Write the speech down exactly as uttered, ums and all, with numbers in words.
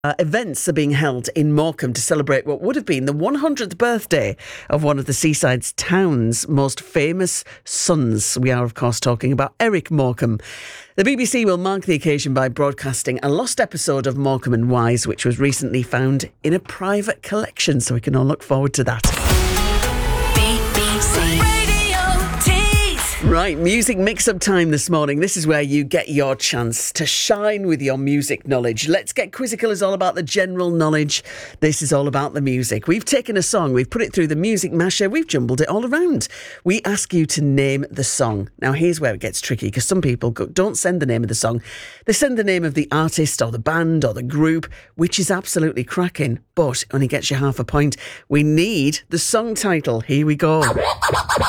Uh, events are being held in Morecambe to celebrate what would have been the one hundredth birthday of one of the seaside's town's most famous sons. We are, of course, talking about Eric Morecambe. The B B C will mark the occasion by broadcasting a lost episode of Morecambe and Wise, which was recently found in a private collection, so we can all look forward to that. B B C Right, music mix-up time this morning. This is where you get your chance to shine with your music knowledge. Let's Get Quizzical is all about the general knowledge. This is all about the music. We've taken a song, we've put it through the music masher, we've jumbled it all around. We ask you to name the song. Now, here's where it gets tricky, because some people go, don't send the name of the song. They send the name of the artist or the band or the group, which is absolutely cracking, but only gets you half a point. We need the song title. Here we go.